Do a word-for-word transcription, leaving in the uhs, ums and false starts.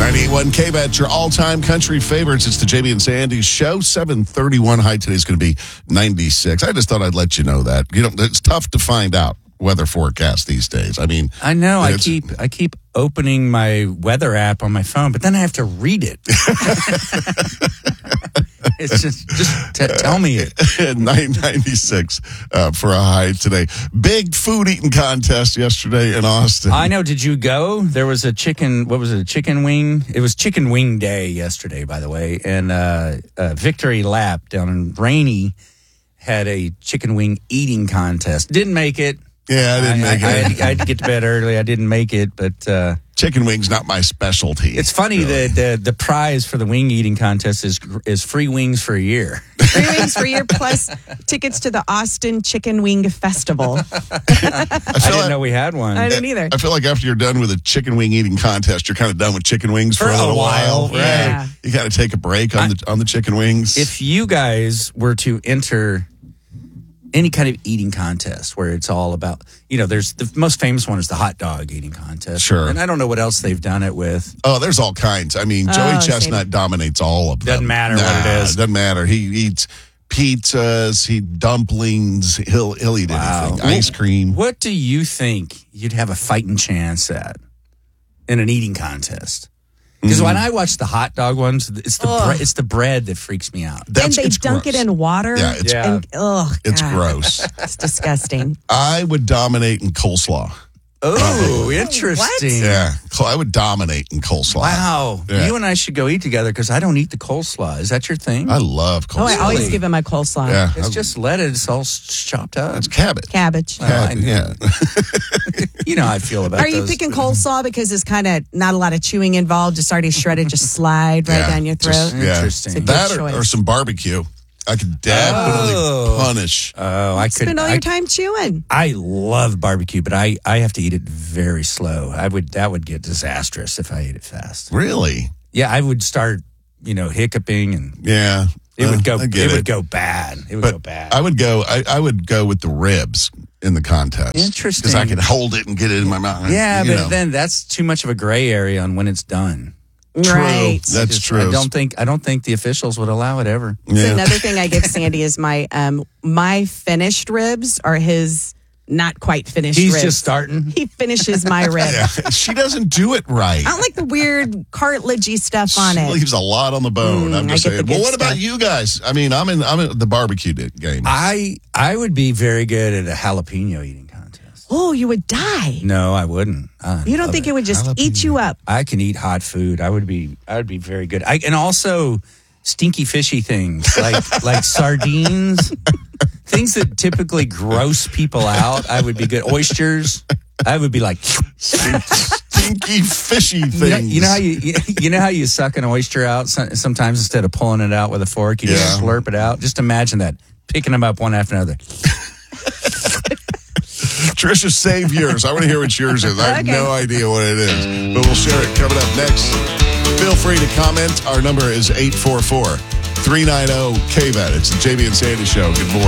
ninety-one K-Bet, your all-time country favorites. It's the J B and Sandy Show. seven thirty-one. High today's going to be ninety-six. I just thought I'd let you know that. You know, it's tough to find out weather forecast these days. I mean, I know. I keep I keep opening my weather app on my phone, but then I have to read it. It's just just t- tell me it. nine ninety-six uh, for a high today. Big food eating contest yesterday in Austin. I know. Did you go? There was a chicken. What was it? A chicken wing. It was Chicken Wing Day yesterday, by the way. And uh, uh, Victory Lap down in Rainey had a chicken wing eating contest. Didn't make it. Yeah, I didn't I, make I, it. I, had, I had to get to bed early. I didn't make it, but uh, chicken wings not my specialty. It's funny really. that the, the prize for the wing eating contest is is free wings for a year. Free wings for a year plus tickets to the Austin Chicken Wing Festival. I, I didn't like, know we had one. I didn't either. I feel like after you're done with a chicken wing eating contest, you're kind of done with chicken wings for, For a a little while. while, Right? yeah. You got to take a break on I, the on the chicken wings. If you guys were to enter any kind of eating contest where it's all about, you know, there's the most famous one is the hot dog eating contest. Sure. And I don't know what else they've done it with. Oh, there's all kinds. I mean, Joey Oh, Chestnut same. dominates all of them. Doesn't matter Nah, what it is. Doesn't matter. He eats pizzas, he dumplings, he'll he'll eat Wow. anything. Ice cream. What do you think you'd have a fighting chance at in an eating contest? Because Mm. when I watch the hot dog ones, it's the bre- it's the bread that freaks me out. That's, and they it's dunk gross. it in water. Yeah, it's- Yeah. And, ugh, It's God. gross. It's disgusting. I would dominate in coleslaw. Oh, interesting. Yeah, I would dominate in coleslaw. Wow. Yeah. You and I should go eat together because I don't eat the coleslaw. Is that your thing? I love coleslaw. Oh, I always Really? give him my coleslaw. Yeah, it's I- just lettuce all s- chopped up. it's cabbage. Cabbage. Oh, I Cabbage, know. yeah. You know how I feel about Are you those. picking coleslaw because it's kind of not a lot of chewing involved, just already shredded, just slide right Yeah, down your throat? just- yeah. Interesting. It's a good That or, choice. or some barbecue. I could definitely Oh. punish. Oh, I could. Spend all I, your time chewing. I love barbecue, but I, I have to eat it very slow. I would that would get disastrous if I ate it fast. Really? Yeah, I would start, you know, hiccuping and Yeah. it Uh, would go. I It, get would go bad. It would But go bad. I would go. I, I would go with the ribs in the contest. Interesting. Because I could hold it and get it in my mouth. yeah, you but know. then that's too much of a gray area on when it's done. True. Right. That's Just- true. I don't think. I don't think the officials would allow it ever. So Yeah. another thing I give Sandy is my um my finished ribs are his not quite finished He's ribs. just starting. He finishes my rib. Yeah. She doesn't do it right. I don't like the weird cartilagey stuff on She it. leaves a lot on the bone. Mm, I'm I just get the saying. good Well, what about stuff. you guys? I mean, I'm in. I'm in the barbecue di- game. I I would be very good at a jalapeno eating contest. Oh, you would die. No, I wouldn't. I You don't love think it would just Jalapeno. eat you up? I can eat hot food. I would be. I would be very good. I and also stinky fishy things like like sardines, things that typically gross people out. I would be good. Oysters. I would be like, Stinky, fishy things. you know, you know how you you know how you suck an oyster out so- sometimes instead of pulling it out with a fork, you just Yeah. slurp it out. Just imagine that, picking them up one after another. Trisha, save yours. I want to hear what yours is. I have Okay. no idea what it is, but we'll share it coming up next. Feel free to comment. Our number is eight four four, three nine zero, K V A T. It's the J B and Sandy Show. Good morning.